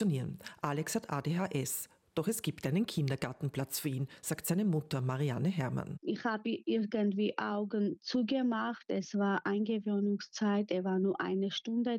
funktionieren. Alex hat ADHS. Doch es gibt einen Kindergartenplatz für ihn, sagt seine Mutter Marianne Herrmann. Ich habe irgendwie Augen zugemacht. Es war Eingewöhnungszeit. Er war nur 1 Stunde